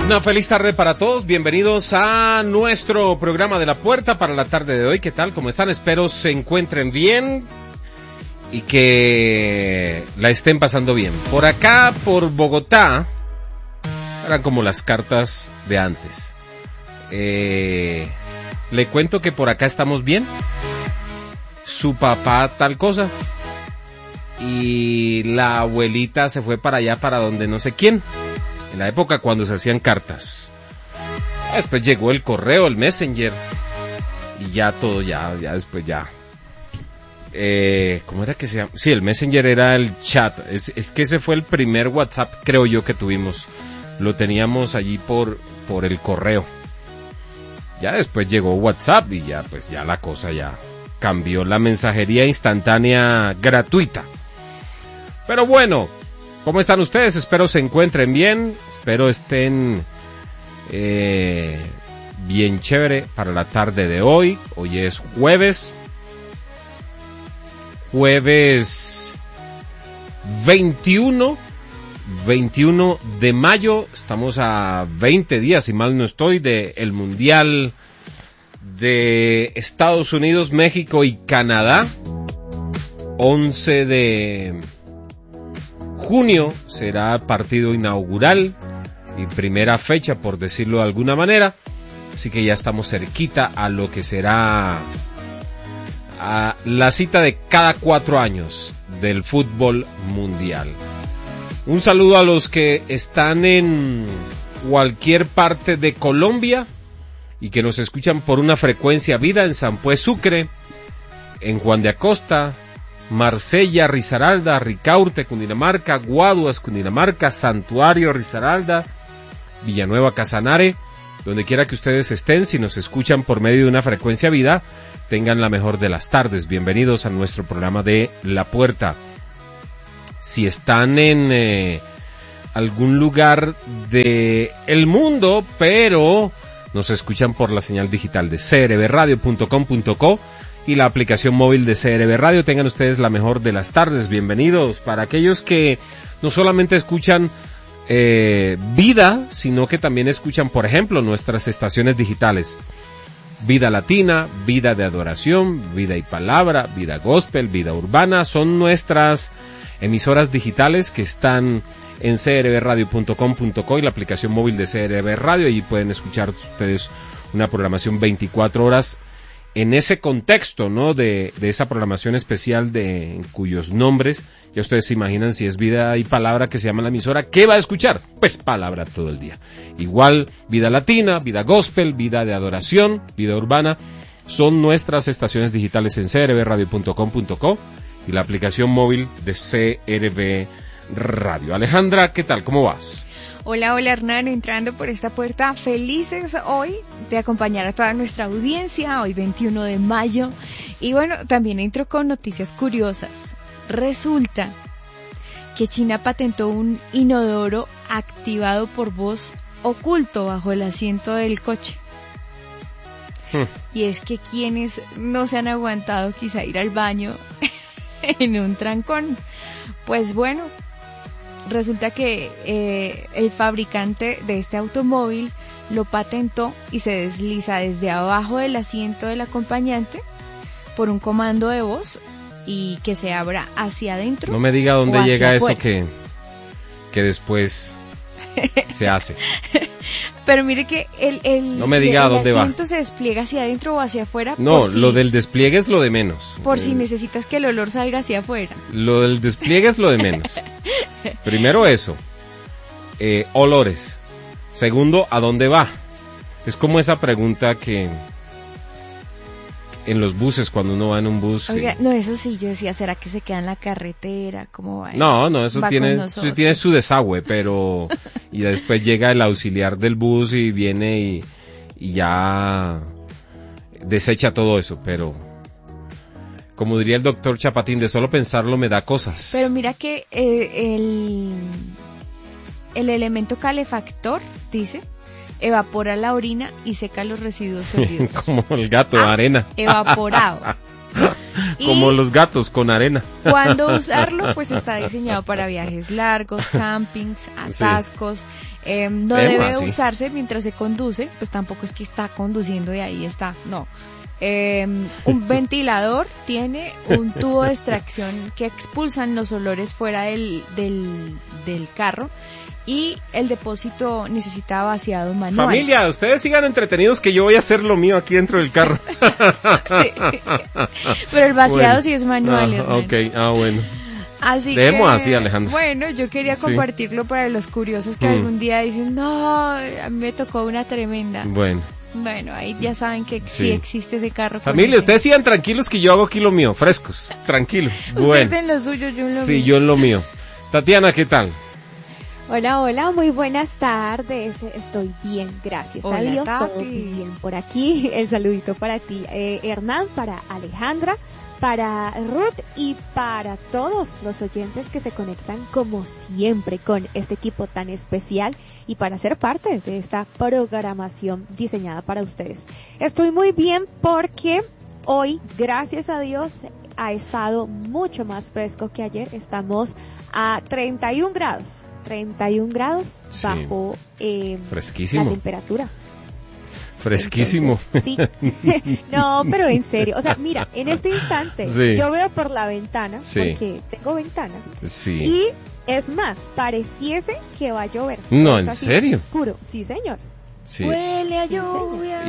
Una feliz tarde para todos, bienvenidos a nuestro programa de La Puerta para la tarde de hoy. ¿Qué tal? ¿Cómo están? Espero se encuentren bien y que la estén pasando bien. Por acá, por Bogotá, eran como las cartas de antes. Le cuento que por acá estamos bien. Su papá tal cosa y la abuelita se fue para allá, para donde no sé quién. En la época cuando se hacían cartas. Después llegó el correo, el Messenger. Y ya todo, ya después ya. ¿Cómo era que se llama? Sí, el Messenger era el chat. Es que ese fue el primer WhatsApp, creo yo, que tuvimos. Lo teníamos allí por el correo. Ya después llegó WhatsApp y ya, pues ya la cosa ya cambió. La mensajería instantánea gratuita. Pero bueno, ¿cómo están ustedes? Espero se encuentren bien, espero estén bien chévere para la tarde de hoy. Hoy es jueves 21 de mayo, estamos a 20 días, si mal no estoy, del Mundial de Estados Unidos, México y Canadá. 11 de junio será partido inaugural y primera fecha, por decirlo de alguna manera, así que ya estamos cerquita a lo que será a la cita de cada 4 años del fútbol mundial. Un saludo a los que están en cualquier parte de Colombia y que nos escuchan por una frecuencia vida en San Pues Sucre, en Juan de Acosta, Marsella, Risaralda, Ricaurte, Cundinamarca, Guaduas, Cundinamarca, Santuario, Risaralda, Villanueva, Casanare, donde quiera que ustedes estén, si nos escuchan por medio de una frecuencia vida, tengan la mejor de las tardes. Bienvenidos a nuestro programa de La Puerta. Si están en algún lugar de el mundo, pero nos escuchan por la señal digital de crbradio.com.co y la aplicación móvil de CRB Radio, tengan ustedes la mejor de las tardes. Bienvenidos para aquellos que no solamente escuchan Vida, sino que también escuchan, por ejemplo, nuestras estaciones digitales. Vida Latina, Vida de Adoración, Vida y Palabra, Vida Gospel, Vida Urbana, son nuestras emisoras digitales que están en crbradio.com.co y la aplicación móvil de CRB Radio. Allí pueden escuchar ustedes una programación 24 horas en ese contexto, ¿no? De esa programación especial en cuyos nombres, ya ustedes se imaginan, si es Vida y Palabra que se llama la emisora, ¿qué va a escuchar? Pues palabra todo el día. Igual Vida Latina, Vida Gospel, Vida de Adoración, Vida Urbana, son nuestras estaciones digitales en crbradio.com.co y la aplicación móvil de CRB Radio. Alejandra, ¿qué tal? ¿Cómo vas? Hola Hernán, entrando por esta puerta, felices hoy de acompañar a toda nuestra audiencia, hoy 21 de mayo, y bueno, también entro con noticias curiosas. Resulta que China patentó un inodoro activado por voz oculto bajo el asiento del coche. Y es que quienes no se han aguantado quizá ir al baño en un trancón, pues bueno, resulta que el fabricante de este automóvil lo patentó y se desliza desde abajo del asiento del acompañante por un comando de voz y que se abra hacia adentro. No me diga dónde llega eso afuera. que después se hace. Pero mire que no me diga el dónde asiento va. se despliega hacia adentro o hacia afuera. No, si, lo del despliegue es lo de menos. Por si necesitas que el olor salga hacia afuera. Lo del despliegue es lo de menos. Primero eso, olores. Segundo, ¿a dónde va? Es como esa pregunta que en los buses, cuando uno va en un bus. Oiga, no, eso sí, yo decía, ¿será que se queda en la carretera? ¿Cómo va eso? No, eso tiene su desagüe, pero y después llega el auxiliar del bus y viene y ya desecha todo eso, pero como diría el doctor Chapatín, de solo pensarlo me da cosas. Pero mira que el elemento calefactor, dice, evapora la orina y seca los residuos sólidos. Como el gato de arena. Evaporado. Como los gatos, con arena. Cuando usarlo, pues está diseñado para viajes largos, campings, atascos. No debe usarse mientras se conduce, pues tampoco es que está conduciendo y ahí está, no. Un ventilador tiene un tubo de extracción que expulsan los olores fuera del carro, y el depósito necesita vaciado manual. Familia, ustedes sigan entretenidos que yo voy a hacer lo mío aquí dentro del carro. Sí. Pero el vaciado sí es manual. Ok, bueno. Así Dejemos que, así, Alejandro. Bueno, yo quería compartirlo para los curiosos que algún día dicen, no, a mí me tocó una tremenda. Bueno, ahí ya saben que sí existe ese carro. Familia, ustedes sigan tranquilos que yo hago aquí lo mío, frescos, tranquilo. Ustedes en lo suyo, yo en lo mío. Sí, yo en lo mío. Tatiana, ¿qué tal? Hola, muy buenas tardes. Estoy bien, gracias a Dios. Tati. Todo bien por aquí. El saludito para ti, Hernán, para Alejandra, para Ruth y para todos los oyentes que se conectan como siempre con este equipo tan especial y para ser parte de esta programación diseñada para ustedes. Estoy muy bien porque hoy, gracias a Dios, ha estado mucho más fresco que ayer. Estamos a 31 grados. 31 grados bajo fresquísimo. La temperatura. Fresquísimo. Entonces, sí. No, pero en serio. O sea, mira, en este instante yo veo por la ventana, porque tengo ventana. Sí. Y es más, pareciese que va a llover. No, ¿en serio? Oscuro. Sí, señor. Sí. Huele a lluvia.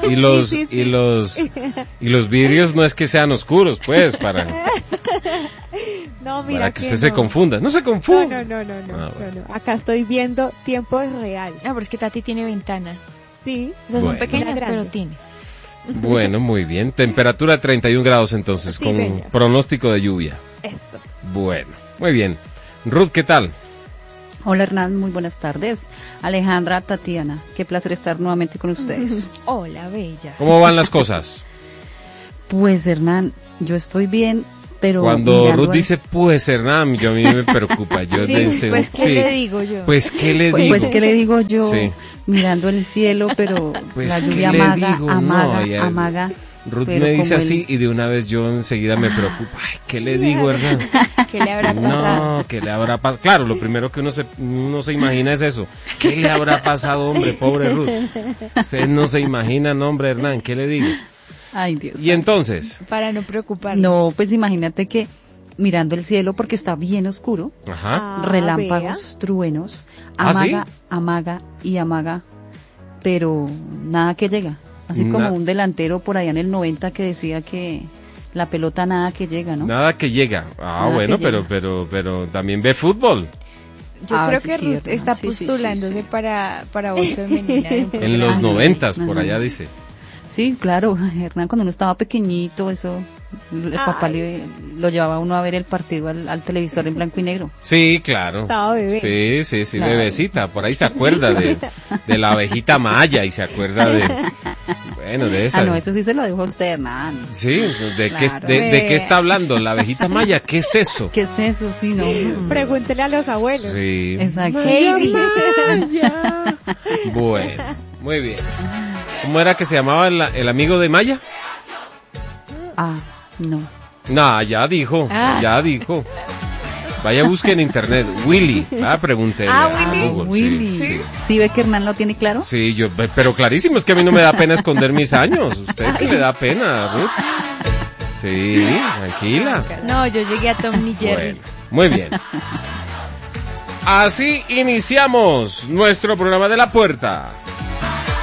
Y los vidrios no es que sean oscuros, pues, para no, mira para que usted se confunda. No se confunda. No. Acá estoy viendo tiempo real. No, pero es que Tati tiene ventana. Sí. O sea, son pequeñas, pero tiene. Bueno, muy bien. Temperatura 31 grados entonces, con señor. Pronóstico de lluvia. Eso. Bueno, muy bien. Ruth, ¿qué tal? Hola Hernán, muy buenas tardes. Alejandra, Tatiana, qué placer estar nuevamente con ustedes. Hola, bella. ¿Cómo van las cosas? Pues Hernán, yo estoy bien, pero... Cuando Ruth dice, pues Hernán, a mí me preocupa. Yo pues, ¿qué le digo yo? Pues, ¿qué le digo? Pues, ¿qué le digo yo? Sí. Mirando el cielo, pero pues, la lluvia amaga. Ruth me dice así y de una vez yo enseguida me preocupo. Ay, ¿qué le digo, Hernán? ¿Qué le habrá pasado? No, ¿qué le habrá pasado? Claro, lo primero que uno se imagina es eso. ¿Qué le habrá pasado, hombre, pobre Ruth? Ustedes no se imaginan, hombre, Hernán, ¿qué le digo? Ay, Dios. ¿Y entonces? Para no preocuparnos. No, pues imagínate que mirando el cielo porque está bien oscuro, relámpagos, truenos, amaga, pero nada que llega. Así como un delantero por allá en el 90 que decía que la pelota nada que llega, ¿no? Nada que llega. Nada bueno, pero también ve fútbol. Yo creo que Ruth está postulándose para voz femenina. En los 90s, por allá dice. Sí, claro, Hernán, cuando uno estaba pequeñito, eso, el papá lo llevaba a uno a ver el partido al televisor en blanco y negro. Sí, claro. Estaba bebé. Sí, claro. Bebecita, por ahí se acuerda de la abejita maya y se acuerda de esa. No, eso sí se lo dijo usted, Hernán. Sí, ¿de qué está hablando? ¿La abejita maya? ¿Qué es eso? ¿Qué es eso? Sí, no. Pregúntele a los abuelos. Sí. Exacto. Maya. Bueno, muy bien. ¿Cómo era que se llamaba el amigo de Maya? No. No, ya dijo. Vaya, busque en internet. Willy. Pregúntele a Google. Willy. ¿Sí ve que Hernán lo tiene claro? Sí, pero clarísimo, es que a mí no me da pena esconder mis años. Usted que le da pena, Ruth. Sí, tranquila. No, yo llegué a Tom y Jerry. Bueno, muy bien. Así iniciamos nuestro programa de La Puerta